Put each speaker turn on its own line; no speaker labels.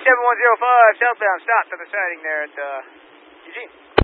7105, southbound, stop to the siding there at Eugene.